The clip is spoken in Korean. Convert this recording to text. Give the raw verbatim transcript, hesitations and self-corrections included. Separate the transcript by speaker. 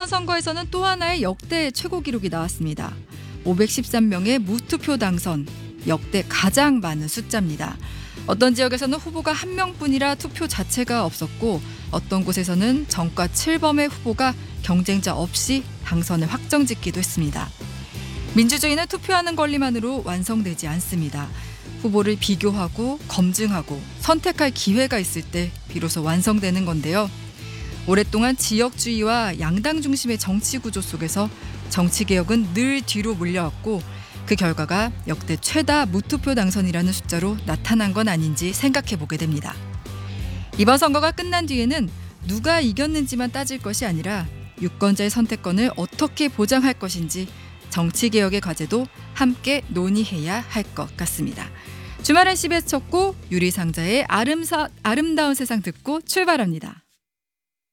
Speaker 1: 선거에서는 또 하나의 역대 최고 기록이 나왔습니다. 오백십삼 명의 무투표 당선, 역대 가장 많은 숫자입니다. 어떤 지역에서는 후보가 한 명뿐이라 투표 자체가 없었고 어떤 곳에서는 정과 칠 범의 후보가 경쟁자 없이 당선을 확정짓기도 했습니다. 민주주의는 투표하는 권리만으로 완성되지 않습니다. 후보를 비교하고 검증하고 선택할 기회가 있을 때 비로소 완성되는 건데요. 오랫동안 지역주의와 양당 중심의 정치 구조 속에서 정치개혁은 늘 뒤로 물려왔고 그 결과가 역대 최다 무투표 당선이라는 숫자로 나타난 건 아닌지 생각해 보게 됩니다. 이번 선거가 끝난 뒤에는 누가 이겼는지만 따질 것이 아니라 유권자의 선택권을 어떻게 보장할 것인지 정치개혁의 과제도 함께 논의해야 할 것 같습니다. 주말엔 씨비에스 첫 곡 유리상자의 아름사, 아름다운 세상 듣고 출발합니다.